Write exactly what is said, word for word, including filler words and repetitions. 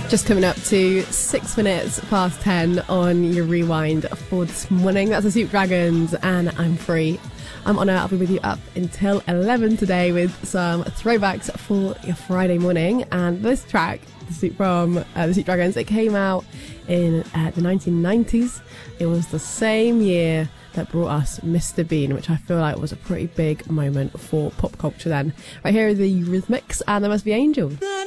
Just coming up to six minutes past ten on your rewind for this morning. That's the Soup Dragons, and I'm free. I'm Honor. I'll be with you up until eleven today with some throwbacks for your Friday morning. And this track, the Soup from uh, the Soup Dragons, it came out in uh, the nineteen nineties. It was the same year that brought us Mister Bean, which I feel like was a pretty big moment for pop culture then. Right here are the Rhythmics, and There Must Be Angels.